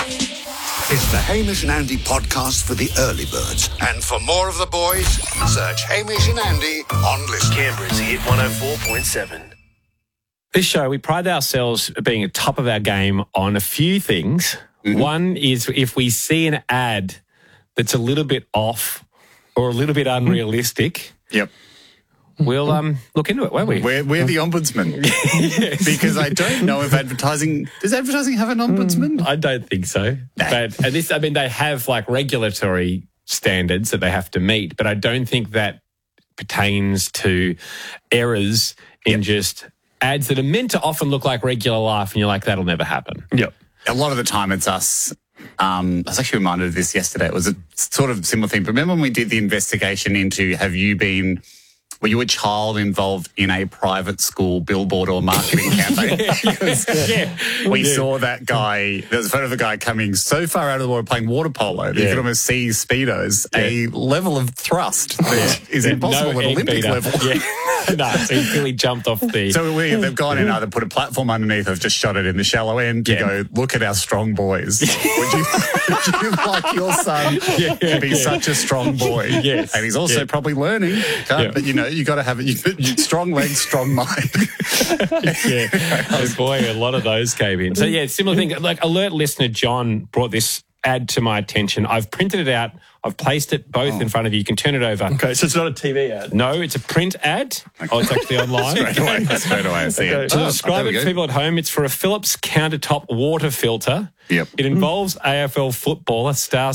It's the Hamish and Andy podcast for the early birds. And for more of the boys, search Hamish and Andy on Listen. Canberra's Hit 104.7. This show, we pride ourselves being at top of our game on a few things. Mm-hmm. One is if we see an ad that's a little bit off or a little bit unrealistic. Yep. We'll look into it, won't we? We're the ombudsman. Yes. Because I don't know if does advertising have an ombudsman? I don't think so. But at this, I mean, they have like regulatory standards that they have to meet, but I don't think that pertains to errors in just ads that are meant to often look like regular life, and you're like, that'll never happen. Yep. A lot of the time it's us. I was actually reminded of this yesterday. It was a sort of similar thing. But remember when we did the investigation into were you a child involved in a private school billboard or marketing campaign? We saw that guy. There was a photo of a guy coming so far out of the water playing water polo that you could almost see his Speedos, a level of thrust that is impossible at Olympic level. No, so he clearly jumped off the... So they've gone in, either put a platform underneath, have just shot it in the shallow end to go, look at our strong boys. Would you like your son to be such a strong boy? Yes. And he's also probably learning. But, you got to have it. Strong legs, strong mind. Oh boy, a lot of those came in. So, similar thing. Like, alert listener John brought this ad to my attention. I've printed it out. I've placed it both in front of you. You can turn it over. Okay, so it's not a TV ad? No, it's a print ad. Okay. Oh, it's actually online. Straight away, I see it. To describe it to people at home, it's for a Philips countertop water filter. Yep. It involves AFL footballer star